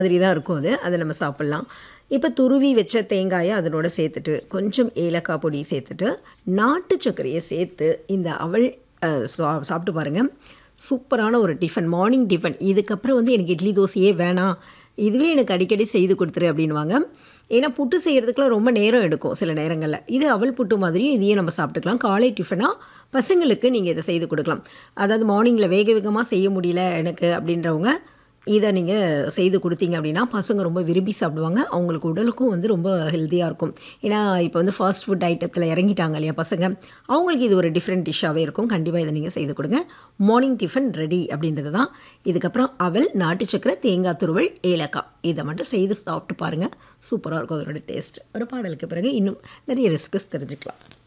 மாதிரி தான் இருக்கும் அது. அதை நம்ம சாப்பிட்லாம். இப்போ துருவி வச்ச தேங்காயை அதனோட சேர்த்துட்டு, கொஞ்சம் ஏலக்காய் பொடி சேர்த்துட்டு, நாட்டு சர்க்கரையை சேர்த்து இந்த அவல் சாப்பிட்டு பாருங்கள். சூப்பரான ஒரு டிஃபன், மார்னிங் டிஃபன். இதுக்கப்புறம் வந்து எனக்கு இட்லி தோசையே வேணாம், இதுவே எனக்கு அடிக்கடி செய்து கொடுத்துரு அப்படின்வாங்க. ஏன்னா புட்டு செய்கிறதுக்குலாம் ரொம்ப நேரம் எடுக்கும் சில நேரங்களில். இது அவல் புட்டு மாதிரியும் இதையே நம்ம சாப்பிட்டுக்கலாம். காலை டிஃபனாக பசங்களுக்கு நீங்கள் இதை செய்து கொடுக்கலாம். அதாவது மார்னிங்கில் வேக வேகமாக செய்ய முடியல எனக்கு அப்படின்றவங்க இதை நீங்கள் செய்து கொடுத்தீங்க அப்படின்னா பசங்க ரொம்ப விரும்பி சாப்பிடுவாங்க. அவங்களுக்கு உடலுக்கும் வந்து ரொம்ப ஹெல்த்தியாக இருக்கும். ஏன்னா இப்போ வந்து ஃபாஸ்ட் ஃபுட் ஐட்டத்தில் இறங்கிட்டாங்க இல்லையா பசங்க, அவங்களுக்கு இது ஒரு டிஃப்ரெண்ட் டிஷ்ஷாகவே இருக்கும். கண்டிப்பாக இதை நீங்கள் செய்து கொடுங்க. மார்னிங் டிஃபன் ரெடி அப்படின்றது தான். இதுக்கப்புறம் அவல், நாட்டு சக்கரை, தேங்காய் துருவல், ஏலக்காய் இதை மட்டும் செய்து சாப்பிட்டு பாருங்கள். சூப்பராக இருக்கும் அதோட டேஸ்ட். ஒரு பாடலுக்கு பிறகு இன்னும் நிறைய ரெசிபிஸ் தெரிஞ்சுக்கலாம்.